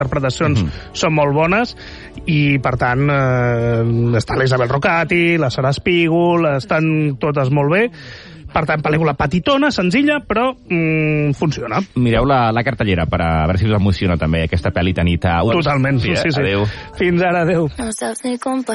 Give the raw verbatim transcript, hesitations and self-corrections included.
interpretacions mm-hmm. són molt bones i, per tant, eh, està l'Isabel Rocati, la Sara Spígol, estan totes molt bé. Per tant, pel·lícula petitona, senzilla, però mm, funciona. Mireu la, la cartellera per a veure si us emociona també aquesta pel·li tan nit a... Totalment, sí, sí, sí. Adéu. Fins ara, adéu.